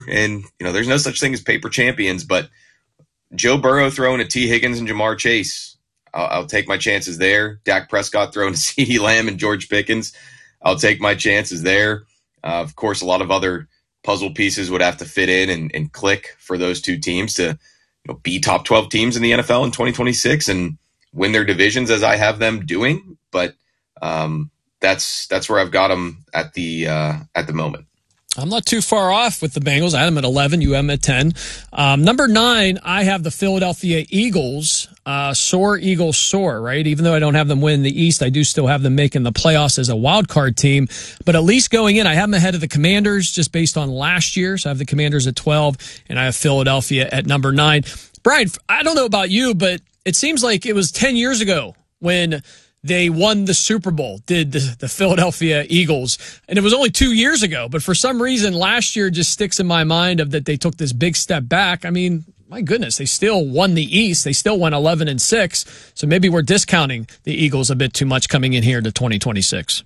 and there's no such thing as paper champions, but Joe Burrow throwing to T. Higgins and Jamar Chase, I'll take my chances there. Dak Prescott throwing to CeeDee Lamb and George Pickens, I'll take my chances there. Of course, a lot of other puzzle pieces would have to fit in and click for those two teams to be top 12 teams in the NFL in 2026 and win their divisions as I have them doing. But that's where I've got them at the moment. I'm not too far off with the Bengals. I had them at 11. You have them at 10. Number 9, I have the Philadelphia Eagles. Soar, Eagles, soar, right? Even though I don't have them win the East, I do still have them making the playoffs as a wild card team. But at least going in, I have them ahead of the Commanders just based on last year. So I have the Commanders at 12, and I have Philadelphia at number 9. Brian, I don't know about you, but it seems like it was 10 years ago when they won the Super Bowl, did the Philadelphia Eagles. And it was only 2 years ago. But for some reason, last year just sticks in my mind of that they took this big step back. I mean, my goodness, they still won the East. They still went 11-6. So maybe we're discounting the Eagles a bit too much coming in here to 2026.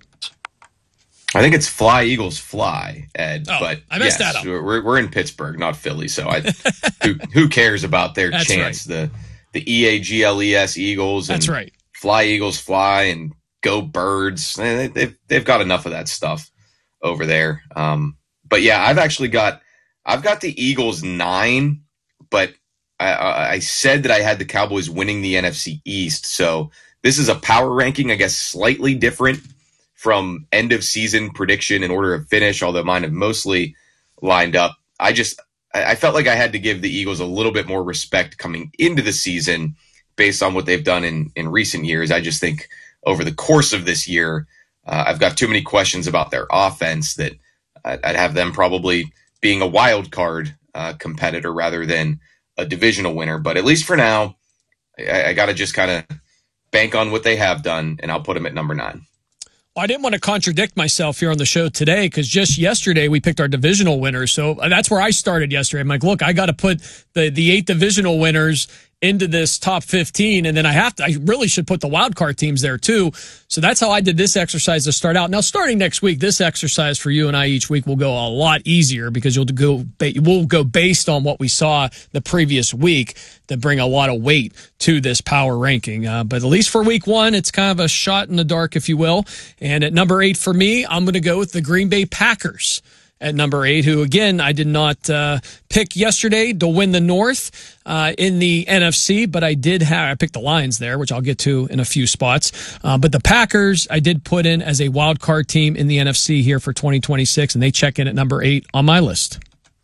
I think it's fly, Eagles, fly, Ed. Oh, but I messed that up. We're in Pittsburgh, not Philly. So who cares about their That's chance? Right. The EAGLES Eagles. That's right. Fly, Eagles, fly, and go Birds. They've got enough of that stuff over there. But yeah, I've got the Eagles 9, but I said that I had the Cowboys winning the NFC East. So this is a power ranking, I guess, slightly different from end of season prediction and order of finish, although mine have mostly lined up. I felt like I had to give the Eagles a little bit more respect coming into the season based on what they've done in recent years. I just think over the course of this year, I've got too many questions about their offense that I'd have them probably being a wild card competitor rather than a divisional winner. But at least for now, I got to just kind of bank on what they have done, and I'll put them at number 9. Well, I didn't want to contradict myself here on the show today because just yesterday we picked our divisional winners. So that's where I started yesterday. I'm like, look, I got to put the 8 divisional winners into this top 15, and then I really should put the wild card teams there too. So that's how I did this exercise to start out. Now, starting next week, this exercise for you and I each week will go a lot easier because we'll go based on what we saw the previous week to bring a lot of weight to this power ranking. But at least for week 1, it's kind of a shot in the dark, if you will. And at number 8 for me, I'm going to go with the Green Bay Packers. At number 8, who, again, I did not pick yesterday to win the North in the NFC, but I picked the Lions there, which I'll get to in a few spots. But the Packers, I did put in as a wild card team in the NFC here for 2026, and they check in at number 8 on my list.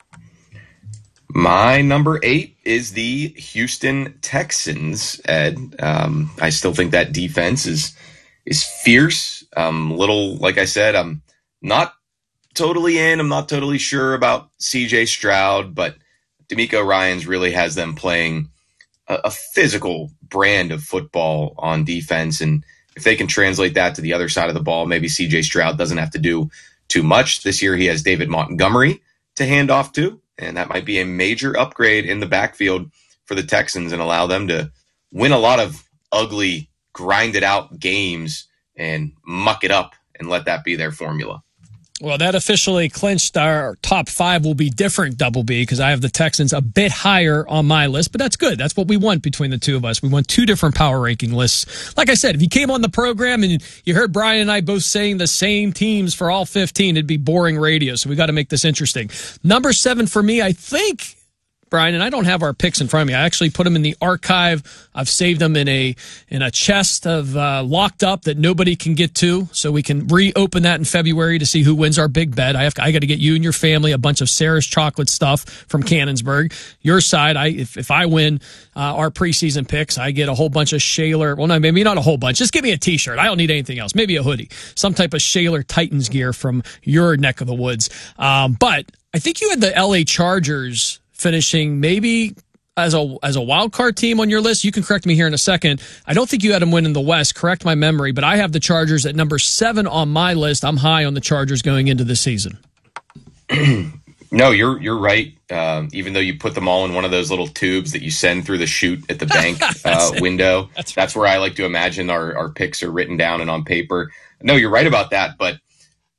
My number 8 is the Houston Texans, Ed. I still think that defense is fierce. Like I said, I'm not totally in. I'm not totally sure about CJ Stroud, but DeMeco Ryans really has them playing a physical brand of football on defense. And if they can translate that to the other side of the ball, maybe CJ Stroud doesn't have to do too much. This year he has David Montgomery to hand off to, and that might be a major upgrade in the backfield for the Texans and allow them to win a lot of ugly, grinded out games and muck it up and let that be their formula. Well, that officially clinched our top 5 will be different, Double B, because I have the Texans a bit higher on my list, but that's good. That's what we want between the two of us. We want 2 different power ranking lists. Like I said, if you came on the program and you heard Brian and I both saying the same teams for all 15, it'd be boring radio, so we got to make this interesting. Number 7 for me, I think, Brian, and I don't have our picks in front of me. I actually put them in the archive. I've saved them in a chest of locked up that nobody can get to, so we can reopen that in February to see who wins our big bet. I got to get you and your family a bunch of Sarah's chocolate stuff from Cannonsburg. Your side, if I win our preseason picks, I get a whole bunch of Shaler. Well, no, maybe not a whole bunch. Just give me a T-shirt. I don't need anything else. Maybe a hoodie, some type of Shaler Titans gear from your neck of the woods. But I think you had the LA Chargers finishing maybe as a wild card team on your list. You can correct me here in a second. I don't think you had them winning the West. Correct my memory, but I have the Chargers at number 7 on my list. I'm high on the Chargers going into the season. No, you're right. Even though you put them all in one of those little tubes that you send through the chute at the bank window, that's where I like to imagine our picks are written down and on paper. No, you're right about that, but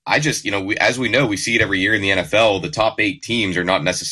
I just, as we know, we see it every year in the NFL. The top 8 teams are not necessarily